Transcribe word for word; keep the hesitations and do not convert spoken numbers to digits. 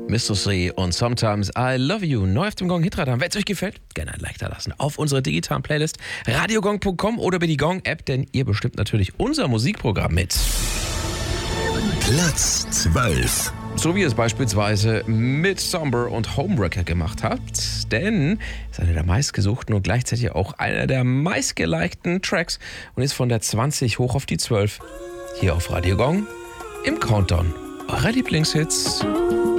Mister C und Sometimes I Love You. Neu auf dem Gong Hitradar. Wenn es euch gefällt, gerne ein Like da lassen. Auf unserer digitalen Playlist radiogong punkt com oder über die Gong-App, denn ihr bestimmt natürlich unser Musikprogramm mit. Platz zwölf. So wie ihr es beispielsweise mit Somber und Homewrecker gemacht habt, denn es ist einer der meistgesuchten und gleichzeitig auch einer der meistgelikten Tracks und ist von der zwanzig hoch auf die zwölf. Hier auf Radio Gong im Countdown eurer Lieblingshits.